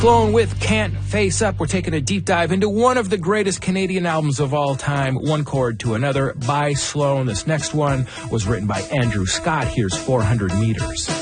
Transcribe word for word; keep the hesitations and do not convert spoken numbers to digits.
Sloan with Can't Face Up. We're taking a deep dive into one of the greatest Canadian albums of all time, One Chord to Another by Sloan. This next one was written by Andrew Scott. Here's four hundred meters.